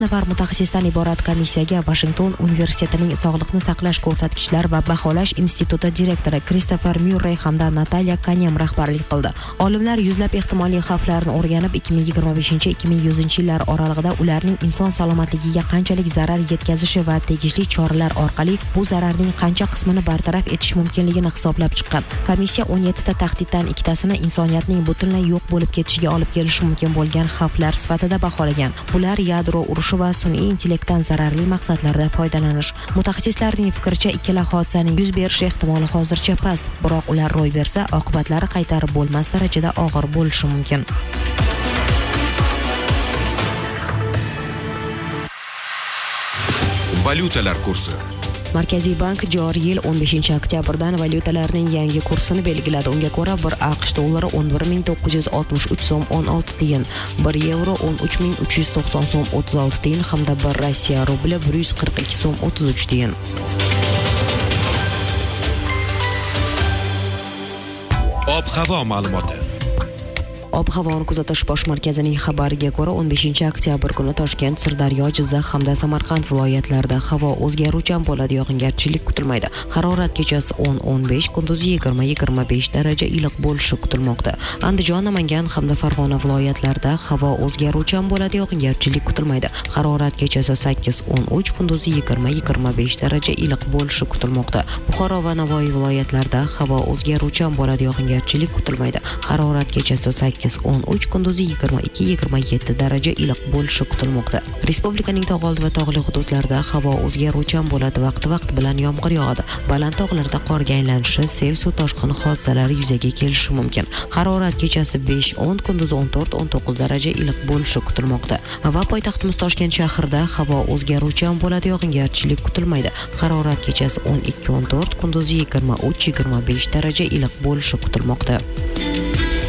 Nafar mutaxassisdan iborat komissiyaga Washington universitetining sog'liqni saqlash ko'rsatkichlar va baholash instituti direktori Kristofer Murrey hamda Natalya Kanyam rahbarlik qildi. Olimlar yuzlab ehtimoliy xavflarni o'rganib, 2025-2100 yillar oralig'ida ularning inson salomatligiga qanchalik zarar yetkazishi va tegishli choralar orqali bu zararning qancha qismini bartaraf etish mumkinligini hisoblab chiqqan. Komissiya 17 ta tahdiddan ikkitasini insoniyatning butunlay yo'q bo'lib ketishiga olib kelishi mumkin bo'lgan xavflar sifatida baholagan. Bular yadro urushi va sun'iy intellektdan zararli maqsadlarda foydalanish. Mutaxassislarning fikricha, ikkala hodisaning yuz berishi ehtimoli hozircha past, biroq ular ro'y bersa, oqibatlari qaytarib bo'lmas darajada og'ir bo'lishi mumkin. Valyutalar kursi. Markaziy bank joriy yil 15-oktyabrdan valyutalarning yangi kursini belgiladi. Unga ko'ra, 1 AQSh dollari 11.963 so'm 16 tiyin, 1 yevro 13.390 so'm 36 tiyin hamda 1 Rossiya rubli 142 so'm 33 tiyin. Ob-havo ma'lumoti. Ob-havoni kuzatish bosh markazining xabariga ko'ra, 15-oktyabr kuni Toshkent, Sirdaryo, Jizzax hamda Samarqand viloyatlarida havo o'zgaruvchan bo'ladi, yog'ingarchilik kutilmaydi. Harorat kechasi 10-15, kunduzi 20-25 daraja iliq bo'lishi kutilmoqda. Andijon, Namangan hamda Farg'ona viloyatlarida havo o'zgaruvchan bo'ladi, yog'ingarchilik kutilmaydi. Harorat kechasi 8-13, kunduzi 20-25 daraja iliq bo'lishi kutilmoqda. Buxoro va Navoiy viloyatlarida havo o'zgaruvchan bo'ladi, yog'ingarchilik kutilmaydi. Harorat kechasi 8-13, kunduzi 22-27 daraja iliq bo'lishi kutilmoqda. Respublikaning tog' oldi va tog'li hududlarida havo o'zgaruvchan bo'ladi, vaqti bilan yomg'ir yog'adi. Baland tog'larda qorga aylanishi, sel, suv toshqini hodisalari yuzaga kelishi mumkin. Harorat kechasi 5-10, kunduzi 14-19 daraja iliq bo'lishi kutilmoqda. Va poytaxtimiz Toshkent shahrida havo o'zgaruvchan bo'ladi, yog'ingarchilik kutilmaydi. Harorat kechasi 12-14, kunduzi 23-25 daraja iliq bo'lishi kutilmoqda.